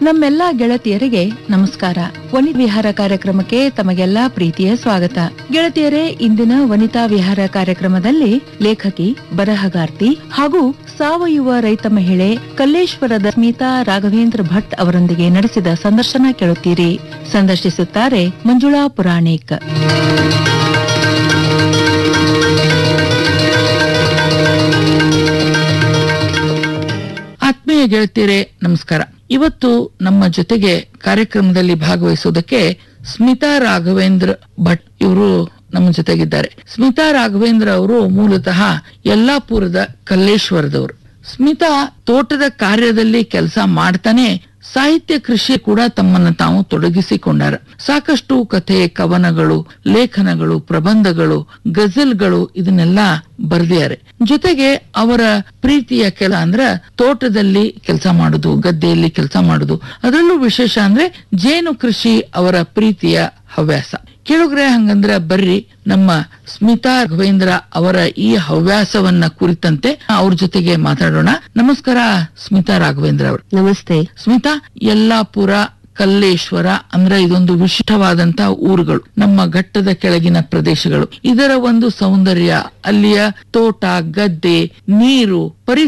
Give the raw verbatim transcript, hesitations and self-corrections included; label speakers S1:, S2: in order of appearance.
S1: ನಮ್ಮೆಲ್ಲಾ ಗೆಳತಿಯರಿಗೆ ನಮಸ್ಕಾರ. ವನಿತಾ ವಿಹಾರ ಕಾರ್ಯಕ್ರಮಕ್ಕೆ ತಮಗೆಲ್ಲಾ ಪ್ರೀತಿಯ ಸ್ವಾಗತ. ಗೆಳತಿಯರೇ, ಇಂದಿನ ವನಿತಾ ವಿಹಾರ ಕಾರ್ಯಕ್ರಮದಲ್ಲಿ ಲೇಖಕಿ, ಬರಹಗಾರ್ತಿ ಹಾಗೂ ಸಾವಯವ ರೈತ ಮಹಿಳೆ ಕಲ್ಲೇಶ್ವರದ ಸ್ಮಿತಾ ರಾಘವೇಂದ್ರ ಭಟ್ ಅವರೊಂದಿಗೆ ನಡೆಸಿದ ಸಂದರ್ಶನ ಕೇಳುತ್ತೀರಿ. ಸಂದರ್ಶಿಸುತ್ತಾರೆ ಮಂಜುಳಾ ಪುರಾಣಿಕ್.
S2: ಆತ್ಮೀಯ ಗೆಳತಿಯರೇ, ನಮಸ್ಕಾರ. ಇವತ್ತು ನಮ್ಮ ಜೊತೆಗೆ ಕಾರ್ಯಕ್ರಮದಲ್ಲಿ ಭಾಗವಹಿಸುವುದಕ್ಕೆ ಸ್ಮಿತಾ ರಾಘವೇಂದ್ರ ಭಟ್ ಇವರು ನಮ್ಮ ಜೊತೆಗಿದ್ದಾರೆ. ಸ್ಮಿತಾ ರಾಘವೇಂದ್ರ ಅವರು ಮೂಲತಃ ಯಲ್ಲಾಪುರದ ಕಲ್ಲೇಶ್ವರದವರು. ಸ್ಮಿತಾ ತೋಟದ ಕಾರ್ಯದಲ್ಲಿ ಕೆಲಸ ಮಾಡ್ತಾನೆ ಸಾಹಿತ್ಯ ಕೃಷಿ ಕೂಡ ತಮ್ಮನ್ನ ತಾವು ತೊಡಗಿಸಿಕೊಂಡಾರ. ಸಾಕಷ್ಟು ಕಥೆ, ಕವನಗಳು, ಲೇಖನಗಳು, ಪ್ರಬಂಧಗಳು, ಗಜಲ್ಗಳು ಇದನ್ನೆಲ್ಲ ಬರ್ದಿದ್ದಾರೆ. ಜೊತೆಗೆ ಅವರ ಪ್ರೀತಿಯ ಕೆಲ ಅಂದ್ರ ತೋಟದಲ್ಲಿ ಕೆಲಸ ಮಾಡುದು, ಗದ್ದೆಯಲ್ಲಿ ಕೆಲಸ ಮಾಡುದು. ಅದರಲ್ಲೂ ವಿಶೇಷ ಅಂದ್ರೆ ಜೇನು ಕೃಷಿ ಅವರ ಪ್ರೀತಿಯ ಹವ್ಯಾಸ. ಕೇಳುಗ್ರೆ, ಹಂಗಂದ್ರ ಬರ್ರಿ ನಮ್ಮ ಸ್ಮಿತಾ ರಾಘವೇಂದ್ರ ಅವರ ಈ ಹವ್ಯಾಸವನ್ನ ಕುರಿತಂತೆ ಅವ್ರ ಜೊತೆಗೆ ಮಾತಾಡೋಣ. ನಮಸ್ಕಾರ ಸ್ಮಿತಾ ರಾಘವೇಂದ್ರ ಅವರು.
S1: ನಮಸ್ತೆ.
S2: ಸ್ಮಿತಾ, ಯಲ್ಲಾಪುರ, ಕಲ್ಲೇಶ್ವರ ಅಂದ್ರೆ ಇದೊಂದು ವಿಶಿಷ್ಟವಾದಂತಹ ಊರುಗಳು, ನಮ್ಮ ಘಟ್ಟದ ಕೆಳಗಿನ ಪ್ರದೇಶಗಳು. ಇದರ ಒಂದು ಸೌಂದರ್ಯ, ಅಲ್ಲಿಯ ತೋಟ, ಗದ್ದೆ, ನೀರು, ಪರಿಸರ